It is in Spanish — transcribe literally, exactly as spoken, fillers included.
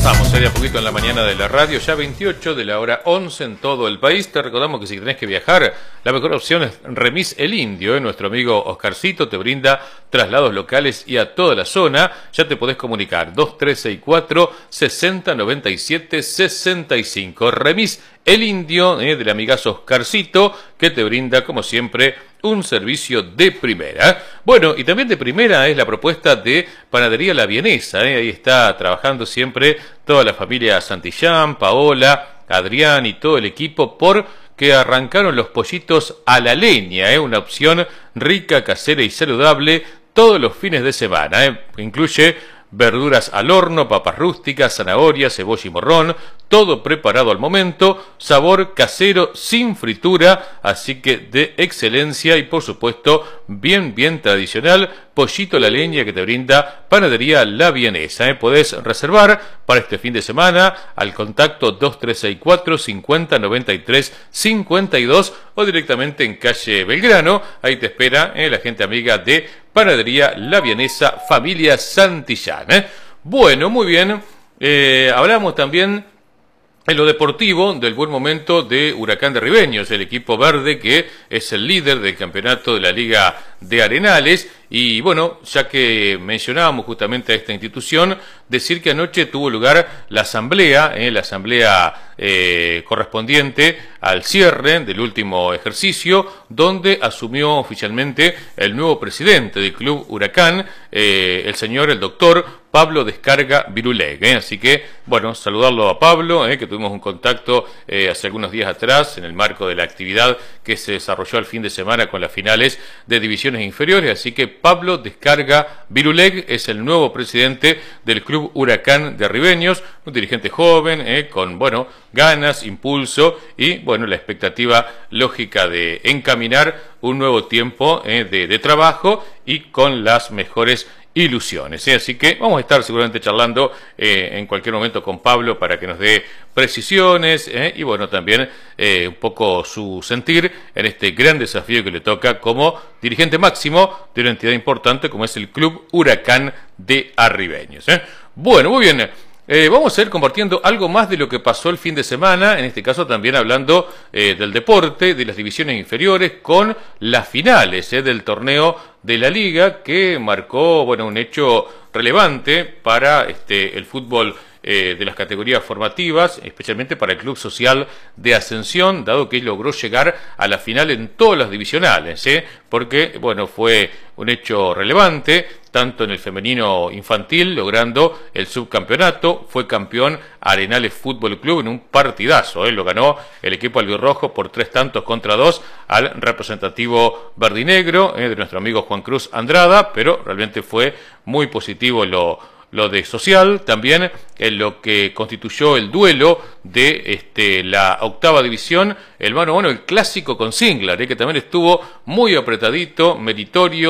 Avanzamos eh, de a poquito en la mañana de la radio, ya veintiocho de la hora once en todo el país. Te recordamos que si tenés que viajar, la mejor opción es Remis El Indio. Eh. Nuestro amigo Oscarcito te brinda traslados locales y a toda la zona. Ya te podés comunicar dos tres seis cuatro, sesenta noventa y siete sesenta y cinco. Remis El Indio, eh, del amigazo Oscarcito, que te brinda, como siempre, un servicio de primera. Bueno, y también de primera es la propuesta de Panadería La Vienesa. ¿eh? Ahí está trabajando siempre toda la familia Santillán, Paola, Adrián y todo el equipo porque arrancaron los pollitos a la leña. ¿eh? Una opción rica, casera y saludable todos los fines de semana. ¿eh? Incluye verduras al horno, papas rústicas, zanahoria, cebolla y morrón, todo preparado al momento, sabor casero sin fritura, así que de excelencia y por supuesto bien bien tradicional, pollito a la leña que te brinda Panadería La Vienesa. ¿eh? Podés reservar para este fin de semana al contacto dos tres seis cuatro, cincuenta noventa y tres cincuenta y dos o directamente en calle Belgrano. Ahí te espera ¿eh? la gente amiga de Panadería La Vienesa, familia Santillán. ¿eh? Bueno, muy bien. Eh, hablamos también en lo deportivo del buen momento de Huracán de Ribeños, el equipo verde que es el líder del campeonato de la Liga de Arenales. Y bueno, ya que mencionábamos justamente a esta institución, decir que anoche tuvo lugar la asamblea, eh, la asamblea eh, correspondiente al cierre del último ejercicio, donde asumió oficialmente el nuevo presidente del Club Huracán, eh, el señor, el doctor Pablo Descarga Viruleg. Eh. Así que, bueno, saludarlo a Pablo, eh, que tuvimos un contacto eh, hace algunos días atrás en el marco de la actividad que se desarrolló el fin de semana con las finales de divisiones inferiores. Así que Pablo Descarga Viruleg es el nuevo presidente del Club Huracán de Ribeños, un dirigente joven, eh, con, bueno, ganas, impulso y, bueno, la expectativa lógica de encaminar un nuevo tiempo eh, de, de trabajo y con las mejores ilusiones. ¿eh? Así que vamos a estar seguramente charlando eh, en cualquier momento con Pablo para que nos dé precisiones eh, y bueno, también eh, un poco su sentir en este gran desafío que le toca como dirigente máximo de una entidad importante como es el Club Huracán de Arribeños. ¿eh? Bueno, muy bien. Eh, vamos a ir compartiendo algo más de lo que pasó el fin de semana, en este caso también hablando eh, del deporte, de las divisiones inferiores, con las finales eh, del torneo de la Liga, que marcó, bueno, un hecho relevante para este, el fútbol eh, de las categorías formativas, especialmente para el Club Social de Ascensión, dado que logró llegar a la final en todas las divisionales, ¿eh? porque, bueno, fue un hecho relevante, tanto en el femenino infantil, logrando el subcampeonato, fue campeón Arenales Fútbol Club en un partidazo, ¿eh? lo ganó el equipo albirrojo por tres tantos contra dos al representativo verdinegro, ¿eh? de nuestro amigo Juan Cruz Andrada, pero realmente fue muy positivo lo lo de Social, también en lo que constituyó el duelo de este, la octava división, el mano a mano, el clásico con Singlar, ¿eh? que también estuvo muy apretadito, meritorio.